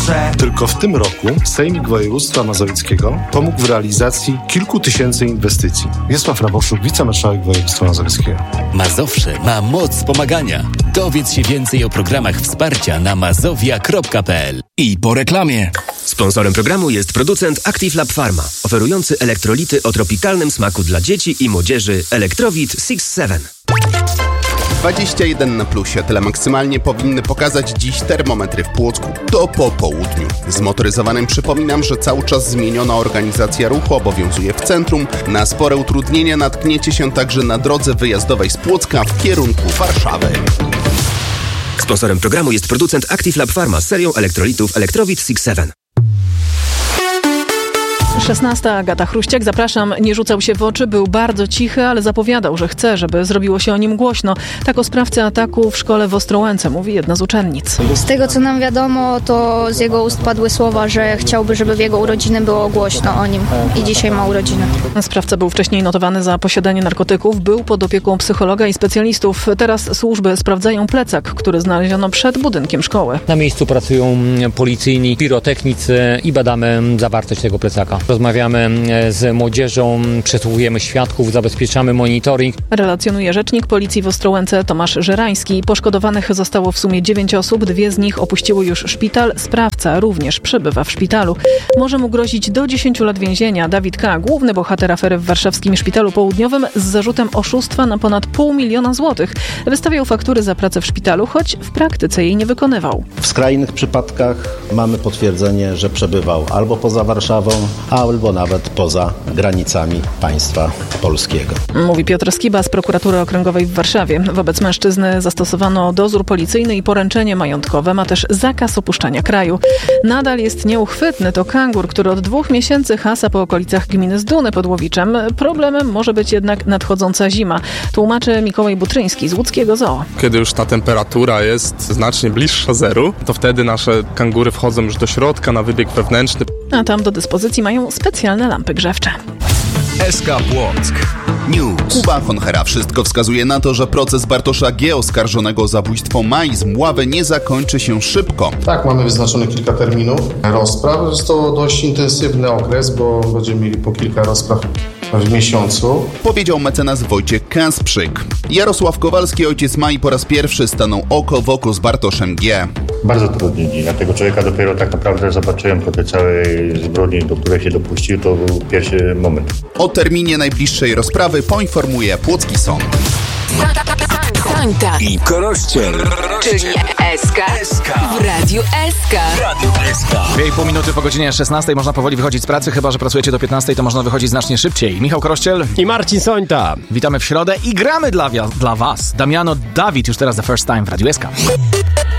dobrze. Tylko w tym roku Sejmik Województwa Mazowieckiego pomógł w realizacji kilku tysięcy inwestycji. Wiesław Raboszuk, wicemarszałek województwa mazowieckiego. Mazowsze ma moc pomagania. Dowiedz się więcej o programach wsparcia na mazowia.pl. I po reklamie. Sponsorem programu jest producent Active Lab Pharma, oferujący elektrolity o tropikalnym smaku dla dzieci i młodzieży Electrowit 6-7. 21 na plusie. Tyle maksymalnie powinny pokazać dziś termometry w Płocku. To po południu. Zmotoryzowanym przypominam, że cały czas zmieniona organizacja ruchu obowiązuje w centrum. Na spore utrudnienia natkniecie się także na drodze wyjazdowej z Płocka w kierunku Warszawy. Sponsorem programu jest producent Active Lab Pharma z serią elektrolitów Electrowit 6-7. 16. Agata Chruściak, zapraszam. Nie rzucał się w oczy, był bardzo cichy, ale zapowiadał, że chce, żeby zrobiło się o nim głośno. Tak o sprawcy ataku w szkole w Ostrołęce mówi jedna z uczennic. Z tego, co nam wiadomo, to z jego ust padły słowa, że chciałby, żeby w jego urodziny było głośno o nim. I dzisiaj ma urodziny. Sprawca był wcześniej notowany za posiadanie narkotyków, był pod opieką psychologa i specjalistów. Teraz służby sprawdzają plecak, który znaleziono przed budynkiem szkoły. Na miejscu pracują policyjni, pirotechnicy i badamy zawartość tego plecaka. Rozmawiamy z młodzieżą, przesłuchujemy świadków, zabezpieczamy monitoring. Relacjonuje rzecznik policji w Ostrołęce Tomasz Żerański. Poszkodowanych zostało w sumie 9 osób, 2 z nich opuściły już szpital. Sprawca również przebywa w szpitalu. Może mu grozić do 10 lat więzienia. Dawid K., główny bohater afery w warszawskim Szpitalu Południowym z zarzutem oszustwa na ponad 500 000 złotych. Wystawiał faktury za pracę w szpitalu, choć w praktyce jej nie wykonywał. W skrajnych przypadkach mamy potwierdzenie, że przebywał albo poza Warszawą, albo nawet poza granicami państwa polskiego. Mówi Piotr Skiba z Prokuratury Okręgowej w Warszawie. Wobec mężczyzny zastosowano dozór policyjny i poręczenie majątkowe. Ma też zakaz opuszczania kraju. Nadal jest nieuchwytny. To kangur, który od 2 miesięcy hasa po okolicach gminy Zduny pod Łowiczem. Problemem może być jednak nadchodząca zima. Tłumaczy Mikołaj Butryński z łódzkiego zoo. Kiedy już ta temperatura jest znacznie bliższa zeru, to wtedy nasze kangury wchodzą już do środka na wybieg wewnętrzny. A tam do dyspozycji mają specjalne lampy grzewcze. SK Płock News. Kuba Honchera. Wszystko wskazuje na to, że proces Bartosza G., oskarżonego o zabójstwo Mai z Mławy, nie zakończy się szybko. Tak, mamy wyznaczone kilka terminów rozpraw. Jest to dość intensywny okres, bo będziemy mieli po kilka rozpraw w miesiącu. Powiedział mecenas Wojciech Kasprzyk. Jarosław Kowalski, ojciec Mai, po raz pierwszy stanął oko w oko z Bartoszem G. Bardzo trudny dzień. Ja tego człowieka dopiero tak naprawdę zobaczyłem po tej całej zbrodni, do której się dopuścił. To był pierwszy moment. O terminie najbliższej rozprawy poinformuje Płocki Sąd. Sońta i Korościel, czyli SK w Radiu SK. 2,5 minuty po godzinie 16 można powoli wychodzić z pracy, chyba że pracujecie do 15, to można wychodzić znacznie szybciej. Michał Korościel i Marcin Sońta. Witamy w środę i gramy dla was. Damiano Dawid już teraz the first time w Radiu SK.